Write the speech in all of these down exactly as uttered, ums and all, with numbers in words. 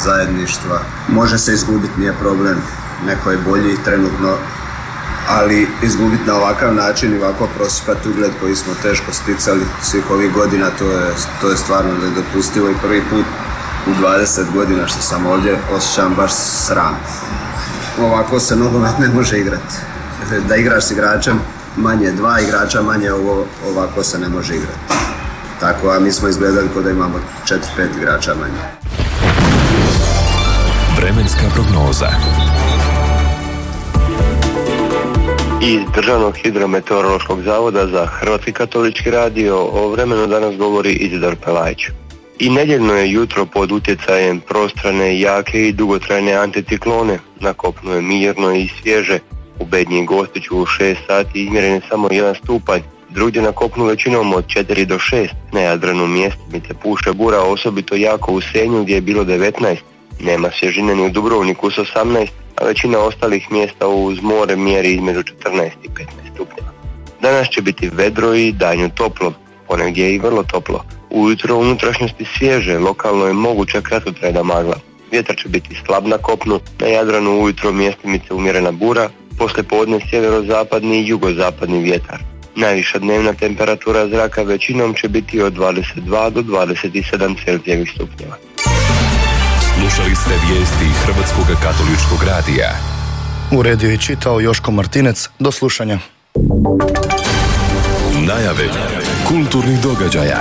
zajedništva. Može se izgubiti, nije problem, neko je bolji trenutno, ali izgubiti na ovakav način i ovako prosipati ugled koji smo teško sticali svih ovih godina, to je, to je stvarno nedopustivo i prvi put u dvadeset godina što sam ovdje osjećam baš sram. Ovako se nogomet ne može igrati. Da igraš s igračem manje, dva igrača manje, ovo, ovako se ne može igrati. Tako, a mi smo izgledali kao da imamo četiri pet igrača manje. Vremenska prognoza. Iz Državnog hidrometeorološkog zavoda za Hrvatski katolički radio o vremenu danas govori Izidor Pelajić. I nedjeljno je jutro pod utjecajem prostrane, jake i dugotrajne anticiklone. Na kopnu je mirno i svježe. U Bednji i Gospiću u šest sati izmjeren je samo jedan stupanj. Drugdje na kopnu većinom od četiri do šest. Na Jadranu mjestimice puše bura, osobito jako u Senju gdje je bilo devetnaest. Nema svježine ni u Dubrovniku s osamnaest, a većina ostalih mjesta uz more mjeri između četrnaest i petnaest stupnjeva. Danas će biti vedro i danju toplo, ponegdje i vrlo toplo. Ujutro u unutrašnjosti svježe, lokalno je moguća kratkotrajna magla. Vjetar će biti slab na kopnu, na Jadranu ujutro mjestimice umjerena bura, poslije podne sjeverozapadni i jugozapadni vjetar. Najviša dnevna temperatura zraka većinom će biti od dvadeset dva do dvadeset sedam Celzijevih stupnjeva. Slušali ste vijesti Hrvatskog katoličkog radija. Uredio i čitao Joško Martinec. Do slušanja. Najave kulturnih događaja.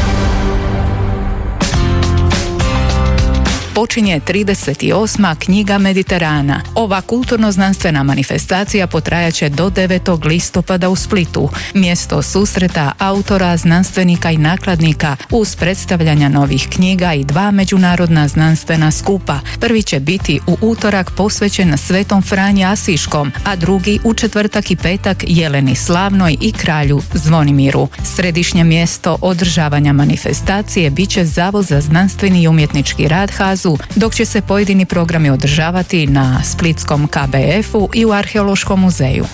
Počinje trideset osma knjiga Mediterana. Ova kulturno-znanstvena manifestacija potrajaće do devetog listopada u Splitu, mjesto susreta autora, znanstvenika i nakladnika uz predstavljanja novih knjiga i dva međunarodna znanstvena skupa. Prvi će biti u utorak posvećen Svetom Franji Asiškom, a drugi u četvrtak i petak Jeleni Slavnoj i kralju Zvonimiru. Središnje mjesto održavanja manifestacije bit će Zavod za znanstveni i umjetnički rad HAZU, dok će se pojedini programi održavati na Splitskom K B F-u i u Arheološkom muzeju.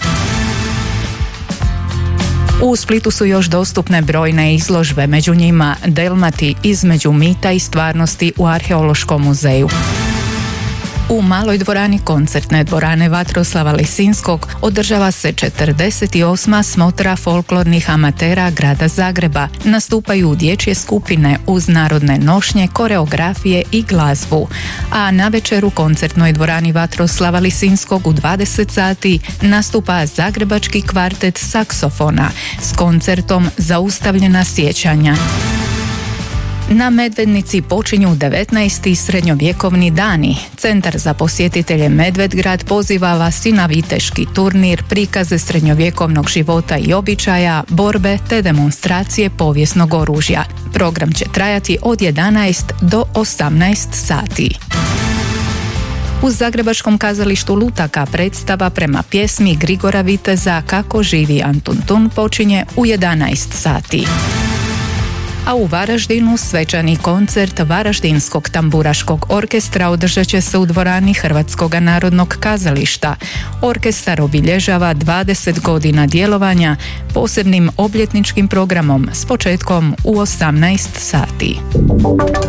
U Splitu su još dostupne brojne izložbe, među njima Delmati između mita i stvarnosti u Arheološkom muzeju. U maloj dvorani koncertne dvorane Vatroslava Lisinskog održava se četrdeset osma smotra folklornih amatera grada Zagreba. Nastupaju dječje skupine uz narodne nošnje, koreografije i glazbu. A navečer u koncertnoj dvorani Vatroslava Lisinskog u dvadeset sati nastupa zagrebački kvartet saksofona s koncertom Zaustavljena sjećanja. Na Medvednici počinju devetnaesti srednjovjekovni dani. Centar za posjetitelje Medvedgrad poziva vas i na viteški turnir, prikaze srednjovjekovnog života i običaja, borbe te demonstracije povijesnog oružja. Program će trajati od jedanaest do osamnaest sati. U Zagrebačkom kazalištu Lutaka predstava prema pjesmi Grigora Viteza Kako živi Antuntun počinje u jedanaest sati. A u Varaždinu svečani koncert Varaždinskog tamburaškog orkestra održat će se u dvorani Hrvatskog narodnog kazališta. Orkestar obilježava dvadeset godina djelovanja posebnim obljetničkim programom s početkom u osamnaest sati.